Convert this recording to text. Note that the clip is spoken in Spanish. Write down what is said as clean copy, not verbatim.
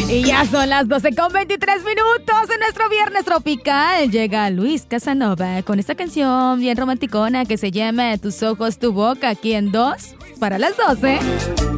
Y ya son las 12:23 en nuestro viernes tropical. Llega Luis Casanova con esta canción bien romanticona que se llama Tus ojos, tu boca, aquí en 2 para las 12.